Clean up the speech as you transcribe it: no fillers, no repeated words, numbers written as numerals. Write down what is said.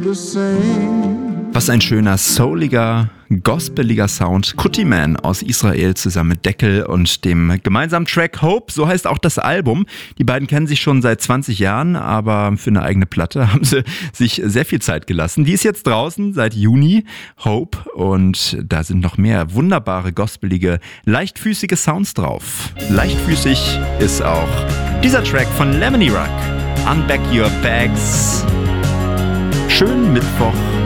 the same. Was ein schöner, souliger, gospeliger Sound. Kutiman aus Israel zusammen mit Deckel und dem gemeinsamen Track Hope, so heißt auch das Album. Die beiden kennen sich schon seit 20 Jahren, aber für eine eigene Platte haben sie sich sehr viel Zeit gelassen. Die ist jetzt draußen seit Juni, Hope, und da sind noch mehr wunderbare, gospelige, leichtfüßige Sounds drauf. Leichtfüßig ist auch dieser Track von Lemony Rock, Unpack Your Bags. Schönen Mittwoch.